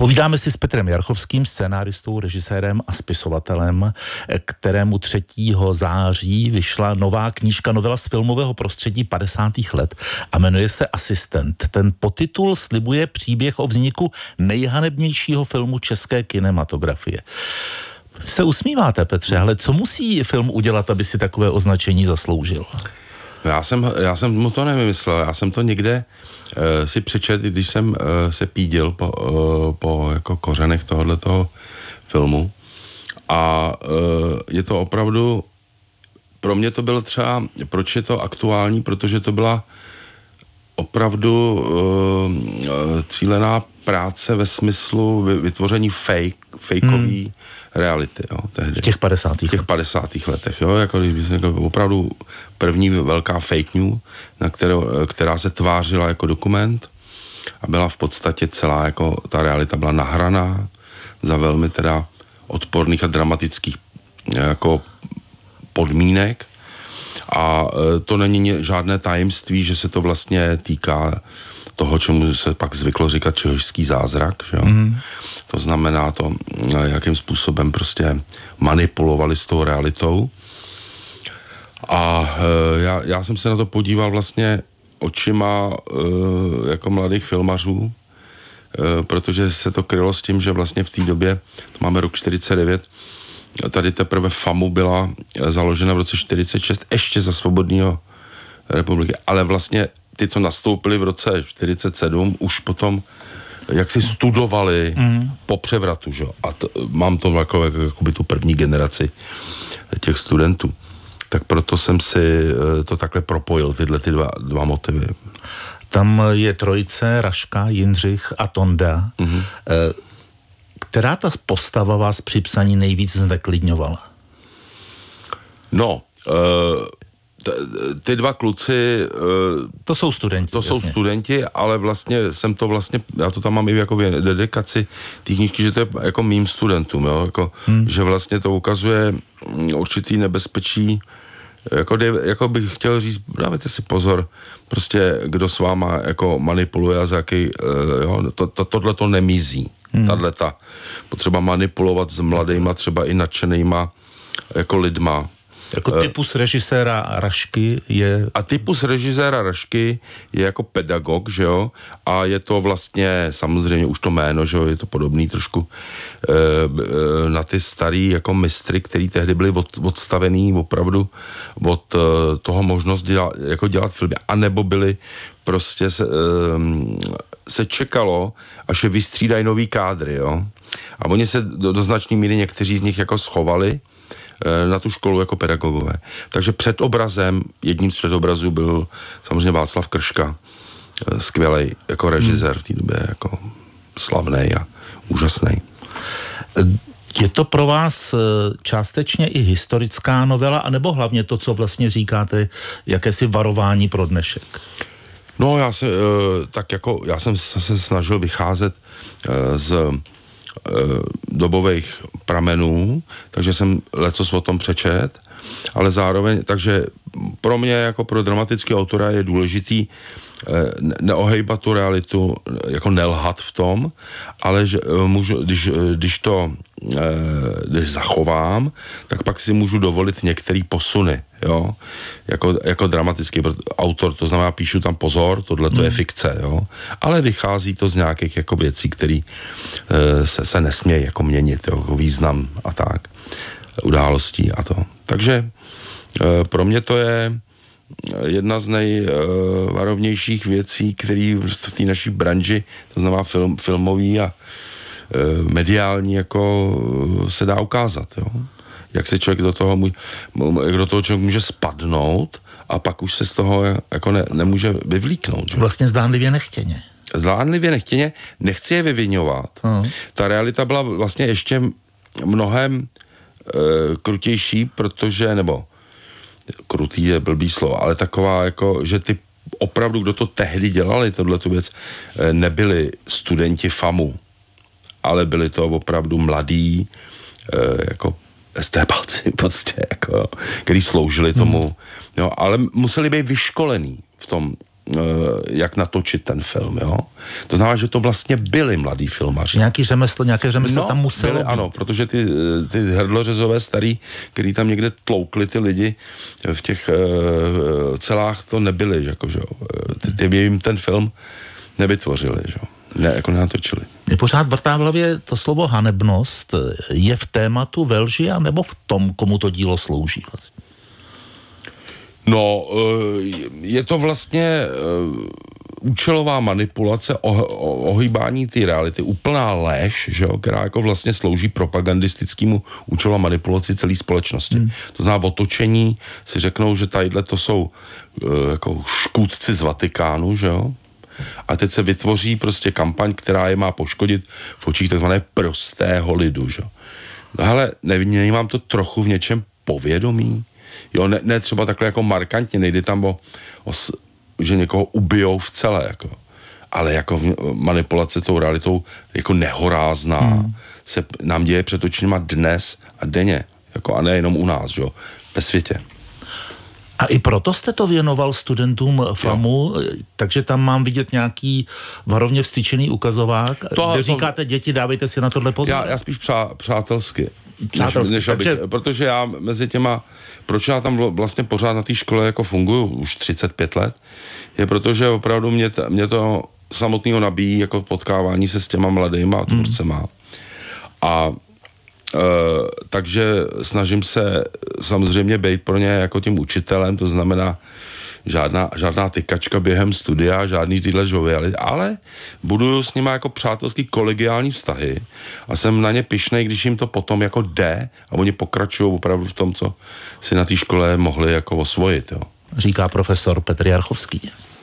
Povídáme si s Petrem Jarchovským, scénáristou, režisérem a spisovatelem, kterému 3. září vyšla nová knížka, novela z filmového prostředí 50. let a jmenuje se Asistent. Ten podtitul slibuje příběh o vzniku nejhanebnějšího filmu české kinematografie. Se usmíváte, Petře, ale co musí film udělat, aby si takové označení zasloužil? Já jsem mu to nevymyslel, já jsem to někde si přečet, když jsem se pídil po jako kořenech tohoto filmu. A je to opravdu, pro mě to bylo třeba, proč je to aktuální, protože to byla opravdu cílená práce ve smyslu vytvoření fakeový reality, jo, tehdy. V těch 50. V těch 50. letech, jo, jako opravdu první velká fake news, která se tvářila jako dokument a byla v podstatě celá, jako ta realita byla nahraná za velmi teda odporných a dramatických jako podmínek a to není žádné tajemství, že se to vlastně týká toho, čemu se pak zvyklo říkat čehožský zázrak, že jo? To znamená to, jakým způsobem prostě manipulovali s tou realitou. A já jsem se na to podíval vlastně očima jako mladých filmařů, protože se to krylo s tím, že vlastně v té době, to máme rok 49, tady teprve FAMU byla založena v roce 46, ještě za svobodného republiky, ale vlastně ty, co nastoupili v roce 47, už potom jak si studovali po převratu, že? A mám to jako tu první generaci těch studentů. Tak proto jsem si to takhle propojil, tyhle ty dva motivy. Tam je trojice, Raška, Jindřich a Tonda. Která ta postava vás při psaní nejvíc zneklidňovala? No, ty dva kluci... To jsou studenti. To jsou studenti, ale vlastně já to tam mám i jako dedikaci té knížky, že to je jako mým studentům, jo, jako, že vlastně to ukazuje určitý nebezpečí, jako bych chtěl říct, dávajte si pozor, prostě kdo s váma jako manipuluje a za jaký, jo, tohle to nemizí. Tato potřeba manipulovat s mladejma, třeba i nadšenejma jako lidma. Jako typus režiséra Rašky je... A typus režiséra Rašky je jako pedagog, že jo? A je to vlastně, samozřejmě už to jméno, že jo? Je to podobný trošku na ty starý jako mistry, který tehdy byli odstavený opravdu od toho možnost dělat filmy. A nebo byli prostě se čekalo, až je vystřídají nový kádry, jo? A oni se do značné míry někteří z nich jako schovali na tu školu jako pedagogové. Takže jedním z předobrazů byl samozřejmě Václav Krška, skvělej jako režisér v té době, jako slavnej a úžasnej. Je to pro vás částečně i historická novela, anebo hlavně to, co vlastně říkáte, jakési varování pro dnešek? No, já jsem se snažil vycházet z dobových pramenů, takže jsem lecos o tom přečet, ale zároveň, takže pro mě jako pro dramatického autora je důležitý neohejbat tu realitu, jako nelhat v tom, ale že můžu, když zachovám, tak pak si můžu dovolit některý posuny, jo, jako dramatický autor, to znamená, píšu tam pozor, tohle to je fikce, jo, ale vychází to z nějakých jako věcí, které se nesmějí jako měnit, jo, jako význam a tak, událostí a to. Takže pro mě to je jedna z nejvarovnějších věcí, které v té naší branži, to znamená filmový a mediální, jako se dá ukázat, jo. Jak se člověk do toho člověk může spadnout a pak už se z toho jako nemůže vyvlíknout. Že? Vlastně zdánlivě nechtěně. Zdánlivě nechtěně, nechci je vyviňovat. Ta realita byla vlastně ještě mnohem krutější, protože, nebo krutý je blbý slovo, ale taková jako, že ty opravdu, kdo to tehdy dělali, tohletu věc, nebyli studenti FAMu, ale byli to opravdu mladí, jako estébáci prostě, jako, který sloužili tomu, jo, ale museli být vyškolení v tom jak natočit ten film, jo. To znamená, že to vlastně byli mladí filmaři. Nějaké řemeslo tam muselo být. Ano, protože ty hrdlořezové starý, který tam někde tloukli ty lidi v těch celách, to nebyli, jako, že jo. Ty jim ten film nevytvořili, že jo. Ne, jako nenatočili. Mě pořád vrtá v hlavě to slovo hanebnost. Je v tématu ve lži, nebo v tom, komu to dílo slouží vlastně? No, je to vlastně účelová manipulace, ohýbání té reality, úplná lež, že jo, která jako vlastně slouží propagandistickému účelu a manipulaci celé společnosti. To znamená, otočení si řeknou, že tadyhle to jsou jako škůdci z Vatikánu, že jo. A teď se vytvoří prostě kampaň, která je má poškodit v očích takzvané prostého lidu, že jo. No hele, nevnímám to trochu v něčem povědomí? Jo, ne třeba takhle jako markantně, nejde tam že někoho ubijou v celé, jako. Ale jako manipulace tou realitou jako nehorázná se nám děje před očima dnes a denně, jako a nejenom u nás, jo, ve světě. A i proto jste to věnoval studentům FAMu, takže tam mám vidět nějaký varovně vstyčený ukazovák, kde říkáte, děti, dávejte si na tohle pozor. Já spíš přátelsky. Protože já mezi těma, proč já tam vlastně pořád na té škole jako funguju už 35 let, je protože opravdu mě to samotného nabíjí jako potkávání se s těma mladýma tvůrcema. A takže snažím se samozřejmě být pro ně jako tím učitelem, to znamená žádná tykačka během studia, žádný tyhle žoviality, ale buduju s nima jako přátelský kolegiální vztahy a jsem na ně pyšnej, když jim to potom jako jde a oni pokračují opravdu v tom, co si na té škole mohli jako osvojit. Jo. Říká profesor Petr Jarchovský.